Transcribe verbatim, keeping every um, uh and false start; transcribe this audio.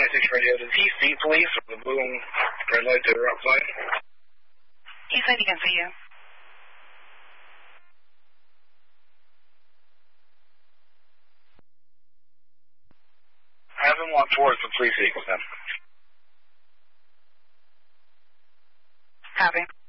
ninety-six radio. Does he see police or the blue and red light that are outside? He said he can see you. Have him walk towards the police vehicle then. Copy.